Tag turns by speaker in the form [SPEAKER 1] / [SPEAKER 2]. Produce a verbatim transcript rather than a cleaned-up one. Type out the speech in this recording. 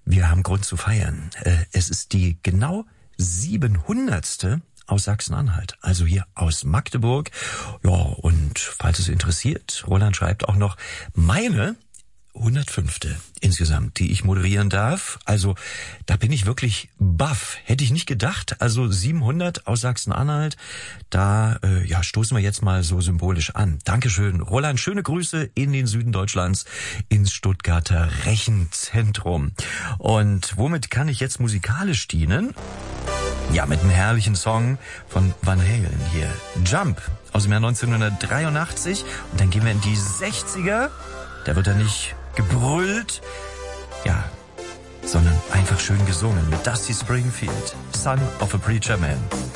[SPEAKER 1] Wir haben Grund zu feiern. Es ist die genau siebenhundertste aus Sachsen-Anhalt, also hier aus Magdeburg. Ja, und falls es interessiert, Roland schreibt auch noch, meine hundertfünfte insgesamt, die ich moderieren darf. Also da bin ich wirklich baff. Hätte ich nicht gedacht. Also siebenhundert aus Sachsen-Anhalt. Da äh, ja stoßen wir jetzt mal so symbolisch an. Dankeschön, Roland. Schöne Grüße in den Süden Deutschlands, ins Stuttgarter Rechenzentrum. Und womit kann ich jetzt musikalisch dienen? Ja, mit einem herrlichen Song von Van Halen hier. Jump aus dem Jahr neunzehnhundertdreiundachtzig. Und dann gehen wir in die sechziger. Da wird er nicht gebrüllt, ja, sondern einfach schön gesungen mit Dusty Springfield, Son of a Preacher Man.